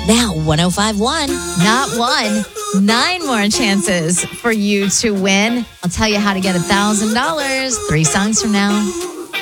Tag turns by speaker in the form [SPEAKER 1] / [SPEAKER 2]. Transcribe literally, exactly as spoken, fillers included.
[SPEAKER 1] Now, one oh five one.
[SPEAKER 2] Not one, nine more chances for you to win. I'll tell you how to get one thousand dollars three songs from now.